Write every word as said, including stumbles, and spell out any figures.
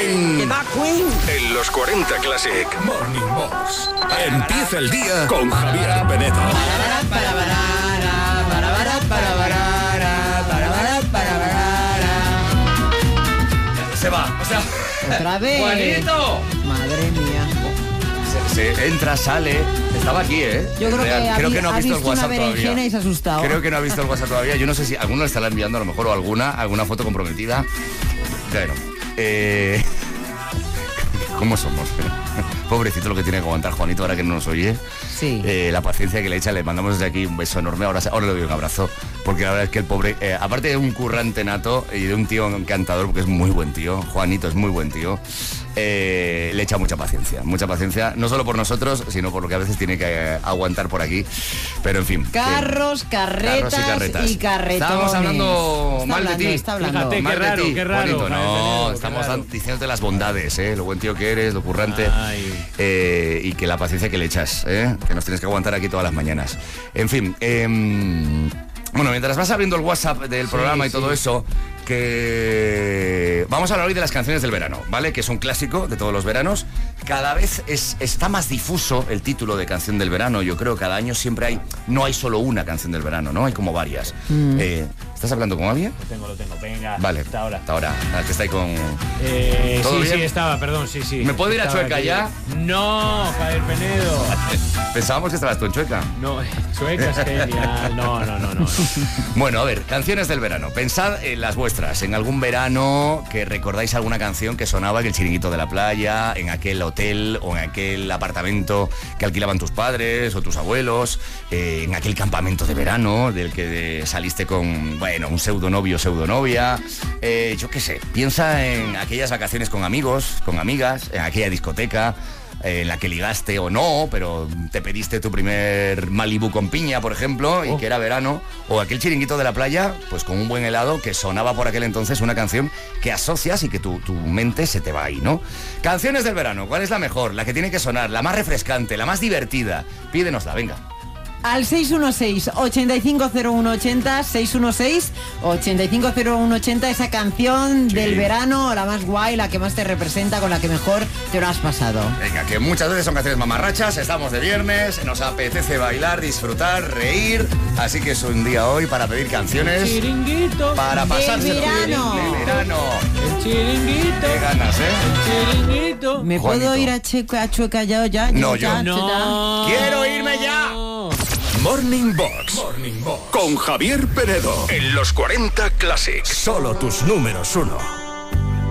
Queen. ¿Qué va, Queen? En los cuarenta Classic Morning Box. Empieza el día con Javier Penedo. Se va, o sea... Otra vez. ¡Juanito! Madre mía. Se, se entra, sale... Estaba aquí, ¿eh? Yo creo Real. que ha, creo que no ha ha visto, visto el WhatsApp una berenjena todavía. y se ha asustado. Creo que no ha visto el WhatsApp todavía. Yo no sé si alguno le estará enviando a lo mejor o alguna, alguna foto comprometida. Bueno, eh... ¿cómo somos? Pobrecito lo que tiene que aguantar Juanito ahora que no nos oye. Sí. Eh, la paciencia que le echa, le mandamos desde aquí un beso enorme. Ahora, ahora le doy un abrazo, porque la verdad es que el pobre, eh, aparte de un currante nato y de un tío encantador, porque es muy buen tío, Juanito es muy buen tío, eh, le echa mucha paciencia, mucha paciencia, no solo por nosotros, sino por lo que a veces tiene que eh, aguantar por aquí. Pero en fin. Carros, que, carretas, carros y, carretas. y carretones. Estábamos hablando está mal hablando, de ti. Está hablando. Fíjate, Mal qué de raro, ti, qué raro. Juanito, no, Penedo, qué estamos raro. diciéndote las bondades, ¿eh? Lo buen tío que eres, lo currante, eh, y que la paciencia que le echas, ¿eh? Que nos tienes que aguantar aquí todas las mañanas. En fin, eh, bueno, mientras vas abriendo el WhatsApp del programa sí, y todo sí. eso, que vamos a hablar hoy de las canciones del verano, ¿vale? Que es un clásico de todos los veranos. Cada vez es, está más difuso el título de canción del verano. Yo creo que cada año siempre hay, no hay solo una canción del verano, ¿no? Hay como varias. Mm. Eh, ¿Estás hablando con alguien? Lo tengo, lo tengo, venga. Vale, Hasta ahora. Hasta ahora, ah, que está ahí con... Eh, ¿Todo sí, bien? sí, estaba, perdón, sí, sí. ¿Me puedo ir a Estaba Chueca aquí. ya? No, Javier Penedo. Pensábamos que estabas tú en Chueca. No, Chueca es genial. No, no, no, no, no. Bueno, a ver, canciones del verano. Pensad en las vuestras, en algún verano que recordáis alguna canción que sonaba en el chiringuito de la playa, en aquel hotel o en aquel apartamento que alquilaban tus padres o tus abuelos, eh, en aquel campamento de verano del que saliste con, bueno, un pseudonovio o pseudonovia. Eh, yo qué sé, piensa en aquellas vacaciones con amigos, con amigas, en aquella discoteca en la que ligaste o no, pero te pediste tu primer Malibu con piña, por ejemplo, y Oh. que era verano, o aquel chiringuito de la playa, pues con un buen helado, que sonaba por aquel entonces una canción que asocias y que tu, tu mente se te va ahí, ¿no? Canciones del verano, ¿cuál es la mejor? La que tiene que sonar, la más refrescante, la más divertida. Pídenosla, venga. Al seis uno seis, ocho cinco cero uno ocho cero, seis uno seis, ocho cinco cero uno ocho cero, esa canción Sí. del verano, la más guay, la que más te representa, con la que mejor te lo has pasado. Venga, que muchas veces son canciones mamarrachas, estamos de viernes, nos apetece bailar, disfrutar, reír, así que es un día hoy para pedir canciones Chiringuito. para Del pasárselo verano. de verano. El chiringuito. Qué ganas, ¿eh? El chiringuito. ¿Me Juanito. puedo ir a Chueca, a Chueca ya, ya? No, ya, yo. ya, No. ¡Quiero irme ya! Morning Box. Morning Box. Con Javier Penedo. En los cuarenta Classics. Solo tus números uno.